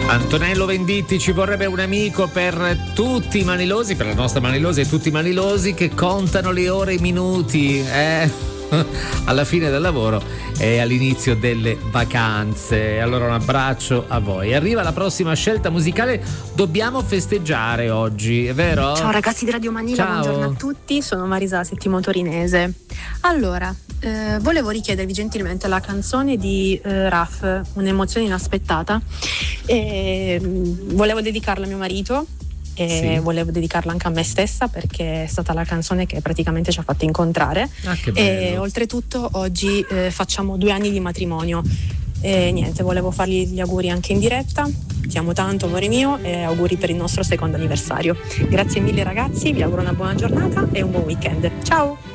Antonello Venditti, ci vorrebbe un amico per tutti i manilosi, per la nostra manilosa e tutti i manilosi che contano le ore e i minuti alla fine del lavoro e all'inizio delle vacanze. Allora un abbraccio a voi. Arriva la prossima scelta musicale, dobbiamo festeggiare oggi, è vero? Ciao ragazzi di Radio Manila, ciao. Buongiorno a tutti, sono Marisa Settimo Torinese. Allora, volevo richiedervi gentilmente la canzone di Raf, Un'emozione inaspettata, e volevo dedicarla a mio marito e volevo dedicarla anche a me stessa, perché è stata la canzone che praticamente ci ha fatto incontrare. Che bello. E oltretutto oggi facciamo 2 anni di matrimonio e niente, volevo fargli gli auguri anche in diretta. Ti amo tanto, amore mio, e auguri per il nostro 2° anniversario. Grazie mille ragazzi, vi auguro una buona giornata e un buon weekend. Ciao!